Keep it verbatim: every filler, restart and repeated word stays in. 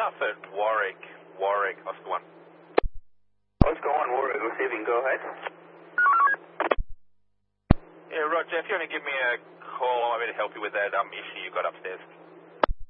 Suffolk, Warwick, Warwick, Oscar one. Oscar one, Warwick, receiving, go ahead. Yeah, Roger, if you want to give me a call, I might be able to help you with that um, issue you've got upstairs.